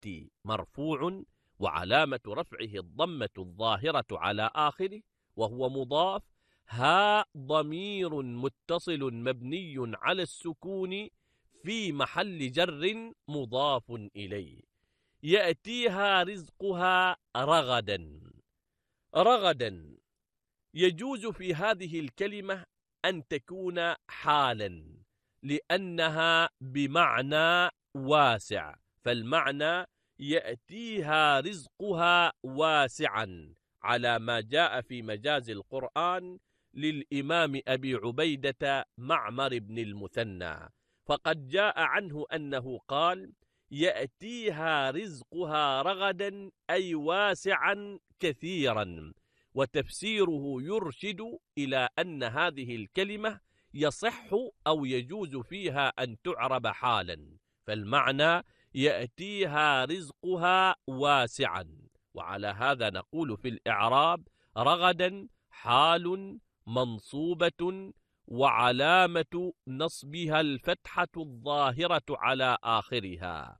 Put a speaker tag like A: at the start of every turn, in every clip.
A: يأتي مرفوع وعلامة رفعه الضمة الظاهرة على آخره وهو مضاف. ها ضمير متصل مبني على السكون في محل جر مضاف إليه. يأتيها رزقها رغدا. رغدا يجوز في هذه الكلمة أن تكون حالا لأنها بمعنى واسع، فالمعنى يأتيها رزقها واسعا على ما جاء في مجاز القرآن للإمام أبي عبيدة معمر بن المثنى، فقد جاء عنه أنه قال يأتيها رزقها رغدا أي واسعا كثيرا. وتفسيره يرشد إلى أن هذه الكلمة يصح أو يجوز فيها أن تعرب حالا، فالمعنى يأتيها رزقها واسعا. وعلى هذا نقول في الإعراب رغدا حال منصوبة وعلامة نصبها الفتحة الظاهرة على آخرها،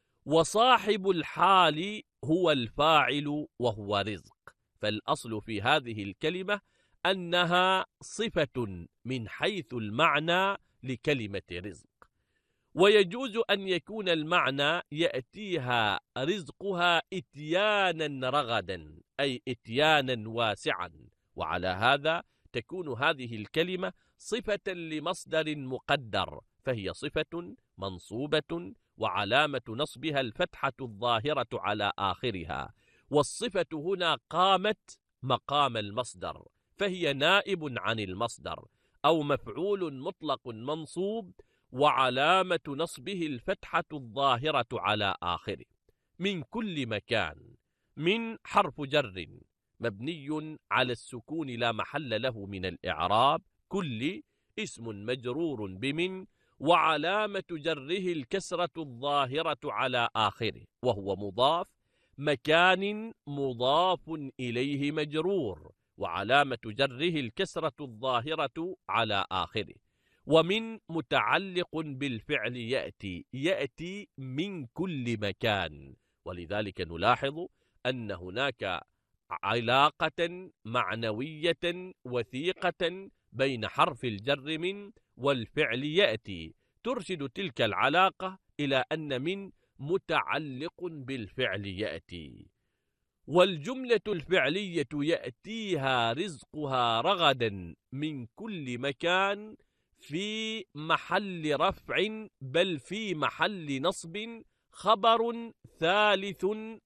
A: وصاحب الحال هو الفاعل وهو رزق، فالأصل في هذه الكلمة أنها صفة من حيث المعنى لكلمة رزق. ويجوز أن يكون المعنى يأتيها رزقها إتيانا رغدا أي إتيانا واسعا، وعلى هذا تكون هذه الكلمة صفة لمصدر مقدر، فهي صفة منصوبة وعلامة نصبها الفتحة الظاهرة على آخرها، والصفة هنا قامت مقام المصدر، فهي نائب عن المصدر أو مفعول مطلق منصوب وعلامة نصبه الفتحة الظاهرة على آخره. من كل مكان، من حرف جر مبني على السكون لا محل له من الإعراب، كل اسم مجرور بمن وعلامة جره الكسرة الظاهرة على آخره وهو مضاف، مكان مضاف إليه مجرور وعلامة جره الكسرة الظاهرة على آخره. ومن متعلق بالفعل يأتي، يأتي من كل مكان، ولذلك نلاحظ أن هناك علاقة معنوية وثيقة بين حرف الجر من والفعل يأتي، ترشد تلك العلاقة إلى أن من متعلق بالفعل يأتي. والجملة الفعلية يأتيها رزقها رغدا من كل مكان في محل رفع بل في محل نصب خبر ثالث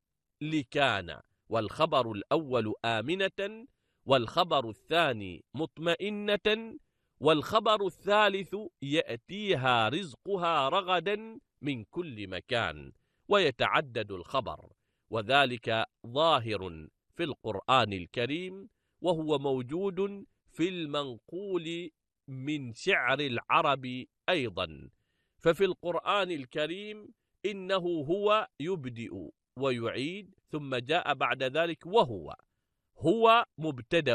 A: لكان، والخبر الأول آمنة والخبر الثاني مطمئنة والخبر الثالث يأتيها رزقها رغدا من كل مكان، ويتعدد الخبر، وذلك ظاهر في القرآن الكريم وهو موجود في المنقول من شعر العرب أيضا. ففي القرآن الكريم إنه هو يبدئ ويعيد ثم جاء بعد ذلك هو مبتدأ،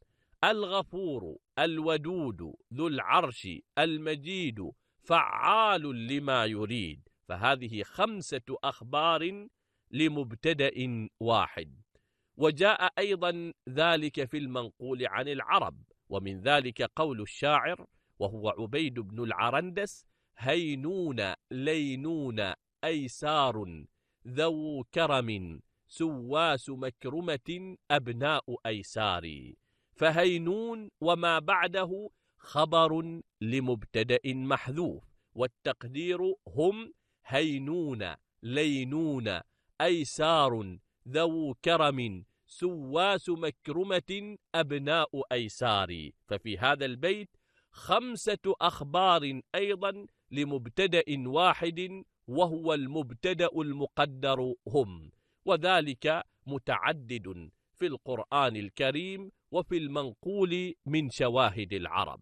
A: الغفور الودود ذو العرش المجيد فعال لما يريد، فهذه 5 أخبار لمبتدأ واحد. وجاء أيضا ذلك في المنقول عن العرب، ومن ذلك قول الشاعر وهو عبيد بن العرندس: هينون لينون أيسار ذو كرم سواس مكرمة أبناء أيسار، فهينون وما بعده خبر لمبتدأ محذوف، والتقدير هم هينون لينون أيسار ذو كرم سواس مكرمة أبناء أيسار، ففي هذا البيت 5 أخبار أيضا لمبتدأ واحد وهو المبتدأ المقدر هم، وذلك متعدد في القرآن الكريم وفي المنقول من شواهد العرب.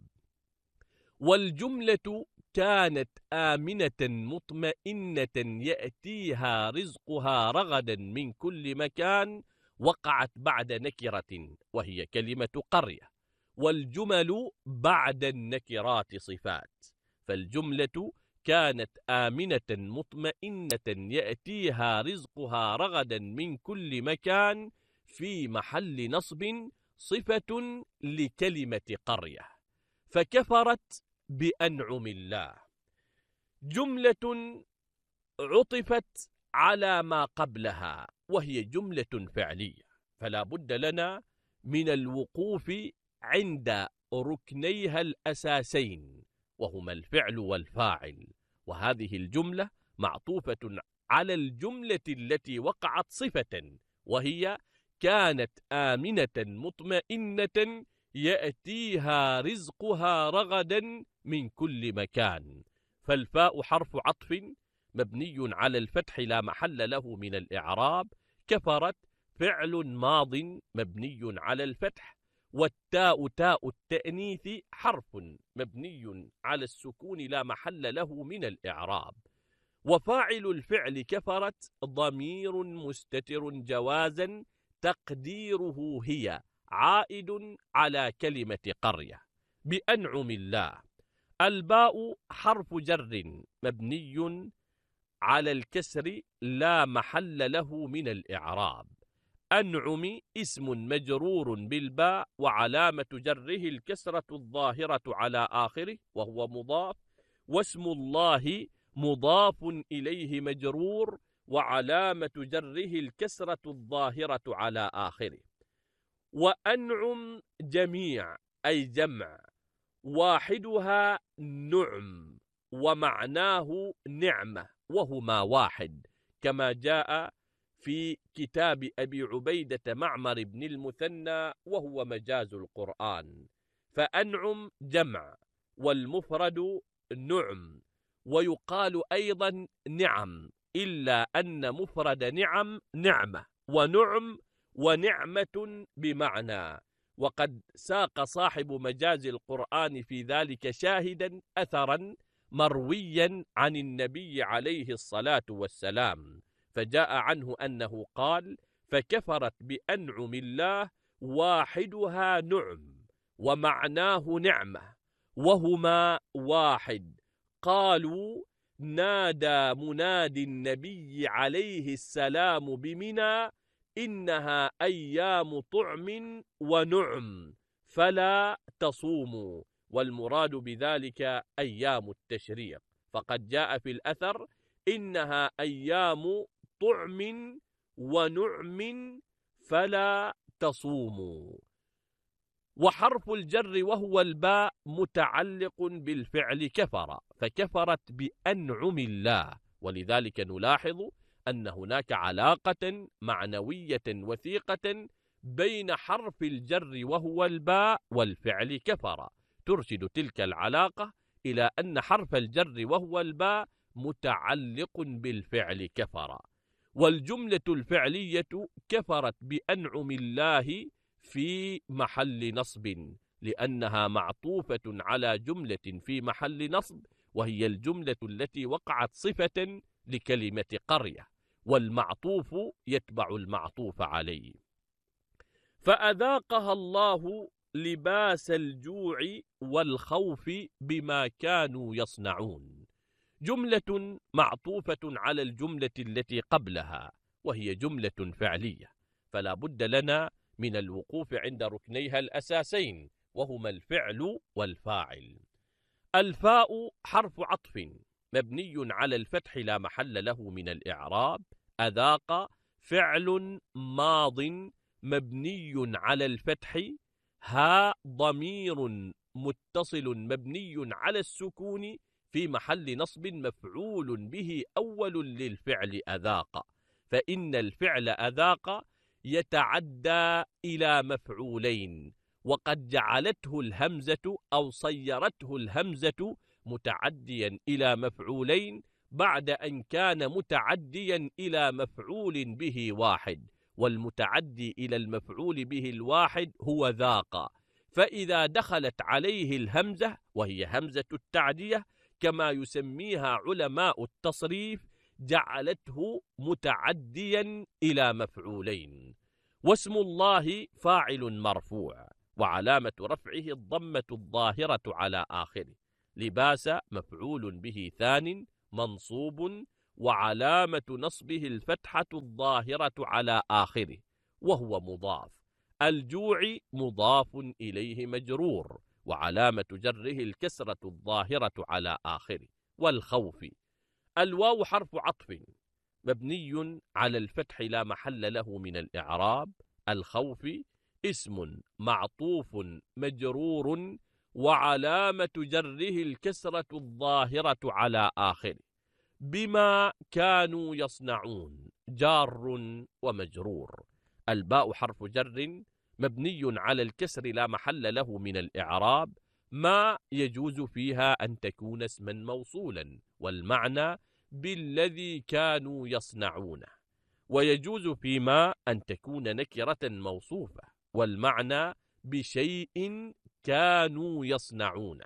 A: والجملة كانت آمنة مطمئنة يأتيها رزقها رغدا من كل مكان وقعت بعد نكرة وهي كلمة قرية، والجمل بعد النكرات صفات، فالجملة كانت آمنة مطمئنة يأتيها رزقها رغدا من كل مكان في محل نصب صفة لكلمة قرية. فكفرت بأنعم الله جملة عطفت على ما قبلها وهي جملة فعلية، فلا بد لنا من الوقوف عند ركنيها الأساسين وهما الفعل والفاعل، وهذه الجملة معطوفة على الجملة التي وقعت صفة وهي كانت آمنة مطمئنة يأتيها رزقها رغدا من كل مكان. فالفاء حرف عطف مبني على الفتح لا محل له من الإعراب. كفرت فعل ماض مبني على الفتح، والتاء تاء التأنيث حرف مبني على السكون لا محل له من الإعراب. وفاعل الفعل كفرت ضمير مستتر جوازا تقديره هي عائد على كلمة قرية. بأنعم الله. الباء حرف جر مبني على الكسر لا محل له من الإعراب. أنعم اسم مجرور بالباء وعلامة جره الكسرة الظاهرة على آخره وهو مضاف، واسم الله مضاف إليه مجرور وعلامة جره الكسرة الظاهرة على آخره. وأنعم جميع أي جمع، واحدها نعم ومعناه نعمة وهما واحد، كما جاء في كتاب أبي عبيدة معمر بن المثنى وهو مجاز القرآن. فأنعم جمع والمفرد نعم، ويقال أيضا نعم إلا أن مفرد نعم نعمة، ونعم ونعمة بمعنى. وقد ساق صاحب مجاز القرآن في ذلك شاهدا أثرا مرويا عن النبي عليه الصلاة والسلام، فجاء عنه أنه قال: فكفرت بأنعم الله واحدها نعم ومعناه نعمة وهما واحد. قالوا: نادى مناد النبي عليه السلام بمنى إنها أيام طعم ونعم فلا تصوموا، والمراد بذلك أيام التشريق، فقد جاء في الأثر: إنها أيام طعم ونعم فلا تصوموا. وحرف الجر وهو الباء متعلق بالفعل كفر، فكفرت بأنعم الله، ولذلك نلاحظ أن هناك علاقة معنوية وثيقة بين حرف الجر وهو الباء والفعل كفر، ترشد تلك العلاقة إلى أن حرف الجر وهو الباء متعلق بالفعل كفر. والجملة الفعلية كفرت بأنعم الله في محل نصب، لأنها معطوفة على جملة في محل نصب، وهي الجملة التي وقعت صفة لكلمة قرية، والمعطوف يتبع المعطوف عليه. فأذاقها الله لباس الجوع والخوف بما كانوا يصنعون، جملة معطوفة على الجملة التي قبلها وهي جملة فعلية، فلا بد لنا من الوقوف عند ركنيها الأساسين وهما الفعل والفاعل. الفاء حرف عطف مبني على الفتح لا محل له من الإعراب. أذاق فعل ماض مبني على الفتح، ها ضمير متصل مبني على السكون في محل نصب مفعول به أول للفعل أذاق، فإن الفعل أذاق يتعدى إلى مفعولين، وقد جعلته الهمزة أو صيرته الهمزة متعديا إلى مفعولين بعد أن كان متعديا إلى مفعول به واحد، والمتعدي إلى المفعول به الواحد هو ذاق، فإذا دخلت عليه الهمزة وهي همزة التعدية كما يسميها علماء التصريف جعلته متعديا إلى مفعولين. واسم الله فاعل مرفوع وعلامة رفعه الضمة الظاهرة على آخره، لباس مفعول به ثان منصوب وعلامة نصبه الفتحة الظاهرة على آخره وهو مضاف. الجوع مضاف إليه مجرور وعلامة جره الكسرة الظاهرة على آخره. والخوف الواو حرف عطف مبني على الفتح لا محل له من الإعراب. الخوف اسم معطوف مجرور وعلامة جره الكسرة الظاهرة على آخره. بما كانوا يصنعون جار ومجرور. الباء حرف جر مبني على الكسر لا محل له من الإعراب. ما يجوز فيها أن تكون اسما موصولا والمعنى بالذي كانوا يصنعونه، ويجوز فيما أن تكون نكرة موصوفة والمعنى بشيء كانوا يصنعونه،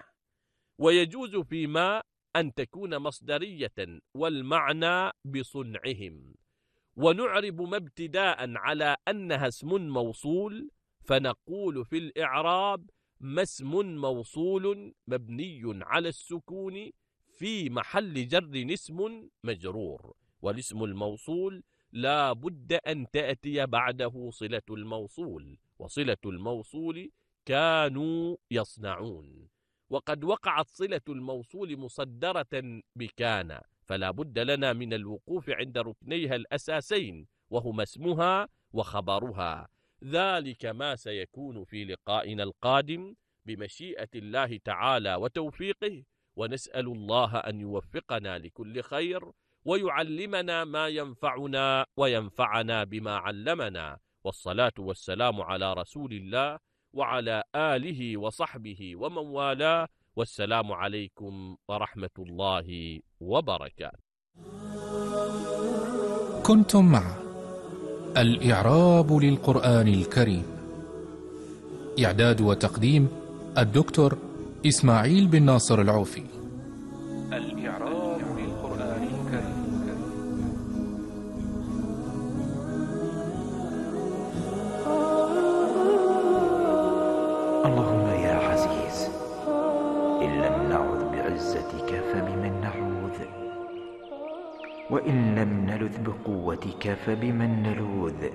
A: ويجوز فيما أن تكون مصدرية والمعنى بصنعهم. ونعرب ما ابتداء على أنها اسم موصول، فنقول في الإعراب ما اسم موصول مبني على السكون في محل جر اسم مجرور. والاسم الموصول لا بد أن تأتي بعده صلة الموصول، وصلة الموصول كانوا يصنعون. وقد وقعت صلة الموصول مصدرة بكان، فلا بد لنا من الوقوف عند ركنيها الأساسين وهما اسمها وخبرها. ذلك ما سيكون في لقائنا القادم بمشيئة الله تعالى وتوفيقه، ونسأل الله أن يوفقنا لكل خير ويعلمنا ما ينفعنا وينفعنا بما علمنا. والصلاة والسلام على رسول الله وعلى آله وصحبه ومن والاه، والسلام عليكم ورحمة الله وبركاته.
B: كنتم مع الإعراب للقرآن الكريم، إعداد وتقديم الدكتور إسماعيل بن ناصر العوفي. الإعراب للقرآن الكريم.
C: اللهم يا عزيز، إن لم نعوذ بعزتك فبمن نعوذ، وإن لم نلذ بقوتك فبمن نلوذ.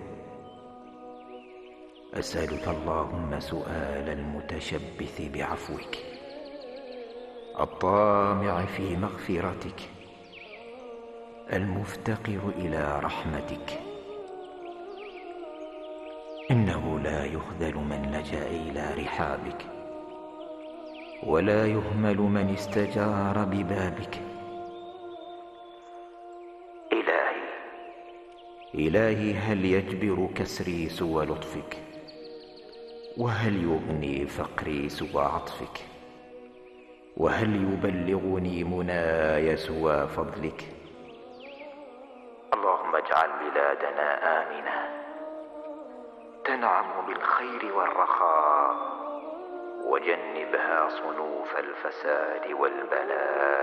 C: أسألك اللهم سؤال المتشبث بعفوك، الطامع في مغفرتك، المفتقر إلى رحمتك. إنه لا يخذل من لجأ إلى رحابك، ولا يهمل من استجار ببابك. إلهي هل يجبر كسري سوى لطفك؟ وهل يغني فقري سوى عطفك؟ وهل يبلغني مناي سوى فضلك؟ اللهم اجعل بلادنا آمنة تنعم بالخير والرخاء، وجنبها صنوف الفساد والبلاء.